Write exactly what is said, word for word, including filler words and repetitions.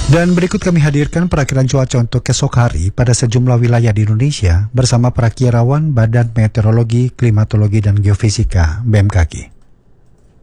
Dan berikut kami hadirkan perakiran cuaca untuk esok hari pada sejumlah wilayah di Indonesia bersama perakirawan Badan Meteorologi, Klimatologi, dan Geofisika B M K G.